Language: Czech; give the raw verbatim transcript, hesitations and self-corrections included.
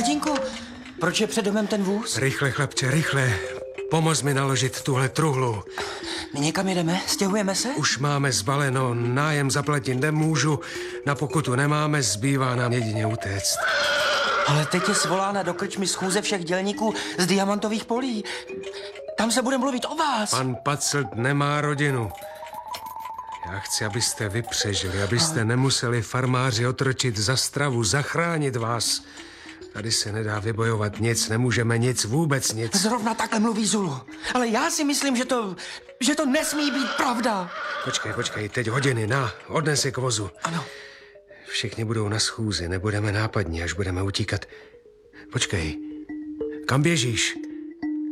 Tatínku, proč je před domem ten vůz? Rychle, chlapče, rychle. Pomoz mi naložit tuhle truhlu. My někam jedeme? Stěhujeme se? Už máme zbaleno, nájem zaplatit nemůžu, na pokutu nemáme, zbývá nám jedině utéct. Ale teď je svolána do krčmy schůze všech dělníků z diamantových polí. Tam se bude mluvit o vás. Pan Paclt nemá rodinu. Já chci, abyste vy přežili, abyste Ale... nemuseli farmáři otročit za stravu, zachránit vás. Tady se nedá vybojovat nic, nemůžeme nic, vůbec nic. Zrovna takhle mluví Zulu. Ale já si myslím, že to, že to nesmí být pravda. Počkej, počkej, teď hodiny, na, odnes je k vozu. Ano. Všichni budou na schůzi, nebudeme nápadní, až budeme utíkat. Počkej, kam běžíš?